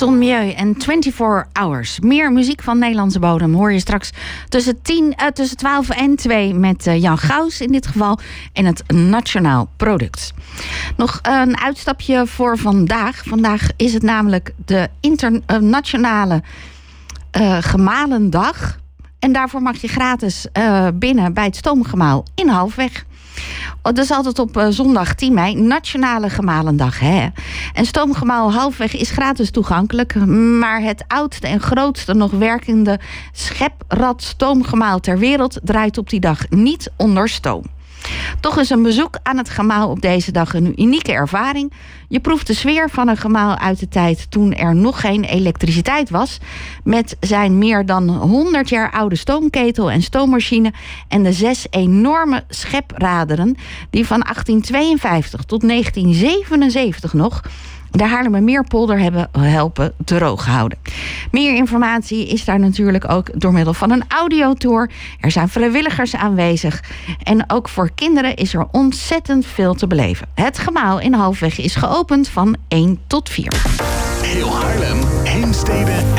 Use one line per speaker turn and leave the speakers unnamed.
Son Mieu en 24 Hours. Meer muziek van Nederlandse bodem hoor je straks tussen 12 en 2 met Jan Gauws in dit geval en het Nationaal Product. Nog een uitstapje voor vandaag. Vandaag is het namelijk de internationale Gemalendag. En daarvoor mag je gratis binnen bij het Stoomgemaal in Halfweg. Dat is altijd op zondag 10 mei, Nationale Gemalendag. Hè? En Stoomgemaal Halfweg is gratis toegankelijk. Maar het oudste en grootste nog werkende scheprad stoomgemaal ter wereld draait op die dag niet onder stoom. Toch is een bezoek aan het gemaal op deze dag een unieke ervaring. Je proeft de sfeer van een gemaal uit de tijd toen er nog geen elektriciteit was. Met zijn meer dan 100 jaar oude stoomketel en stoommachine en de 6 enorme schepraderen die van 1852 tot 1977 nog de Haarlemmermeerpolder hebben helpen droog houden. Meer informatie is daar natuurlijk ook door middel van een audiotour. Er zijn vrijwilligers aanwezig. En ook voor kinderen is er ontzettend veel te beleven. Het gemaal in Halfweg is geopend van 1 tot 4.
Heel Haarlem, Heemstede